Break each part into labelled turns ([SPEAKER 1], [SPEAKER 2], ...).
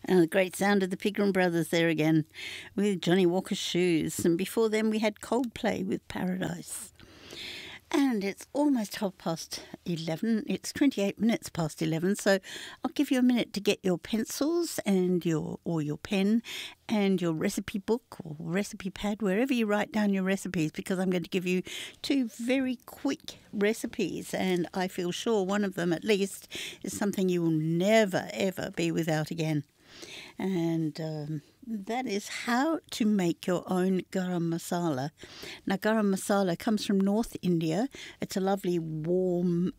[SPEAKER 1] And the great sound of the Pigram Brothers there again with Johnny Walker's Shoes. And before them we had Coldplay with Paradise. And it's almost 11:30. It's 28 minutes past 11. So I'll give you a minute to get your pencils and your pen and your recipe book or recipe pad, wherever you write down your recipes, because I'm going to give you two very quick recipes. And I feel sure one of them at least is something you will never, ever be without again. And that is how to make your own garam masala. Now, garam masala comes from North India. It's a lovely, warm,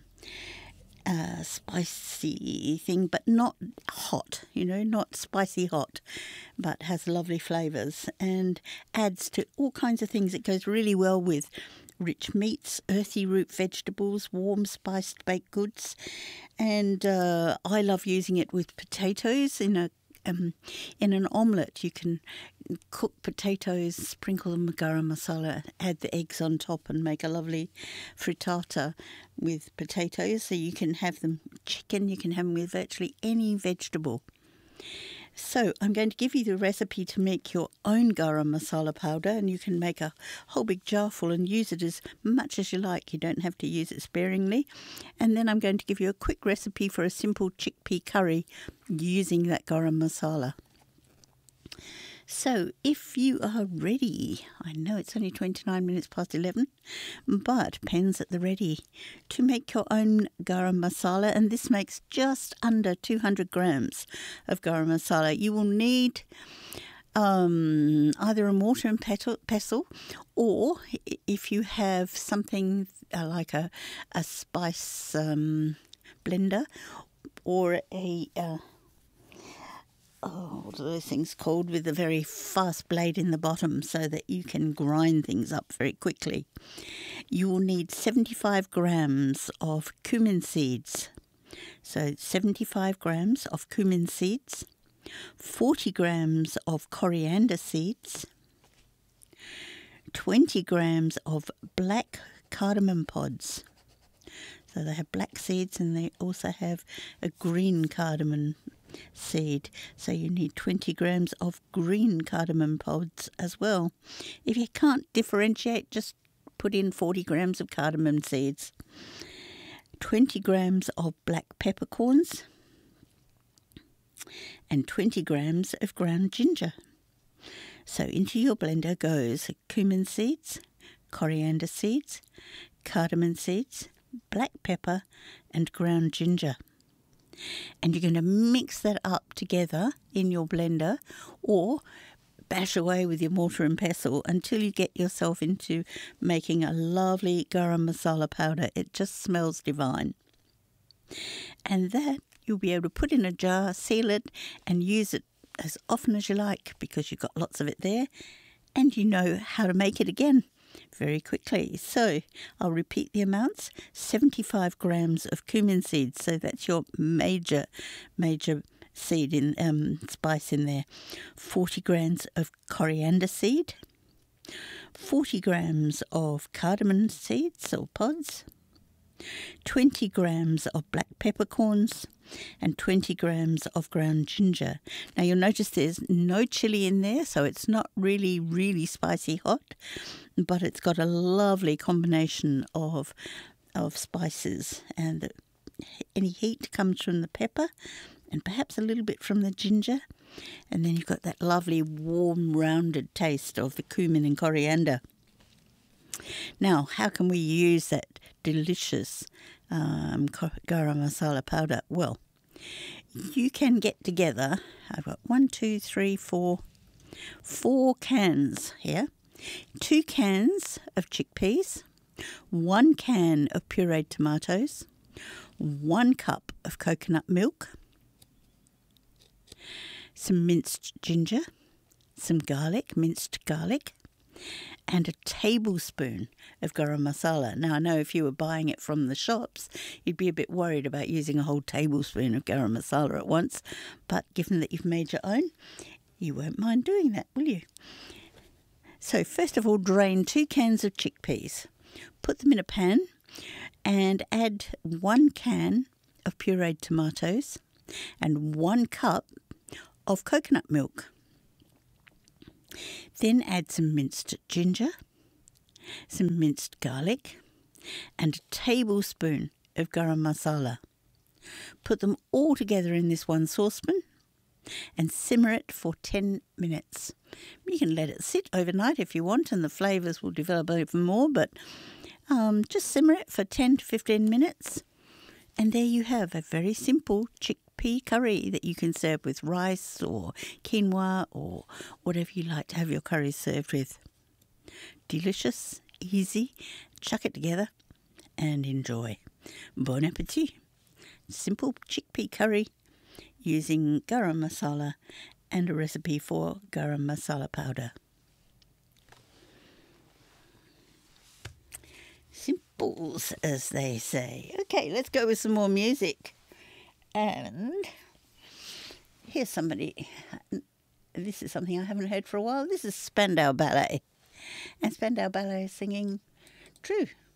[SPEAKER 1] spicy thing, but not hot, not spicy hot, but has lovely flavours and adds to all kinds of things. It goes really well with rich meats, earthy root vegetables, warm spiced baked goods. And I love using it with potatoes in an omelette. You can cook potatoes, sprinkle them with garam masala, add the eggs on top and make a lovely frittata with potatoes. So you can have them chicken, you can have them with virtually any vegetable. So I'm going to give you the recipe to make your own garam masala powder, and you can make a whole big jar full and use it as much as you like. You don't have to use it sparingly. And then I'm going to give you a quick recipe for a simple chickpea curry using that garam masala. So if you are ready, I know it's only 29 minutes past 11, but pens at the ready to make your own garam masala, and this makes just under 200 grams of garam masala. You will need either a mortar and pestle, or if you have something like a spice blender, or what are those things called, with a very fast blade in the bottom so that you can grind things up very quickly. You will need 75 grams of cumin seeds. So 75 grams of cumin seeds, 40 grams of coriander seeds, 20 grams of black cardamom pods. So they have black seeds and they also have a green cardamom seed. So you need 20 grams of green cardamom pods as well. If you can't differentiate, just put in 40 grams of cardamom seeds. 20 grams of black peppercorns and 20 grams of ground ginger. So into your blender goes cumin seeds, coriander seeds, cardamom seeds, black pepper and ground ginger. And you're going to mix that up together in your blender or bash away with your mortar and pestle until you get yourself into making a lovely garam masala powder. It just smells divine. And that you'll be able to put in a jar, seal it and use it as often as you like because you've got lots of it there and you know how to make it again very quickly. So I'll repeat the amounts. 75 grams of cumin seeds, so that's your major seed in spice in there. 40 grams of coriander seed, 40 grams of cardamom seeds or pods, 20 grams of black peppercorns and 20 grams of ground ginger. Now you'll notice there's no chili in there, so it's not really, really spicy hot, but it's got a lovely combination of spices, and any heat comes from the pepper and perhaps a little bit from the ginger, and then you've got that lovely warm rounded taste of the cumin and coriander. Now, how can we use that delicious garam masala powder? Well, you can get together, I've got 4 cans here. 2 cans of chickpeas, 1 can of pureed tomatoes, 1 cup of coconut milk, some minced ginger, some garlic, minced garlic, and a tablespoon of garam masala. Now, I know if you were buying it from the shops, you'd be a bit worried about using a whole tablespoon of garam masala at once, but given that you've made your own, you won't mind doing that, will you? So first of all, drain 2 cans of chickpeas. Put them in a pan and add 1 can of pureed tomatoes and 1 cup of coconut milk. Then add some minced ginger, some minced garlic, and a tablespoon of garam masala. Put them all together in this one saucepan and simmer it for 10 minutes. You can let it sit overnight if you want, and the flavours will develop even more, but just simmer it for 10 to 15 minutes. And there you have a very simple chickpea curry that you can serve with rice or quinoa or whatever you like to have your curry served with. Delicious, easy, chuck it together and enjoy. Bon appetit. Simple chickpea curry using garam masala and a recipe for garam masala powder. Simples, as they say. Okay, let's go with some more music. And here's somebody. This is something I haven't heard for a while. This is Spandau Ballet. And Spandau Ballet is singing True.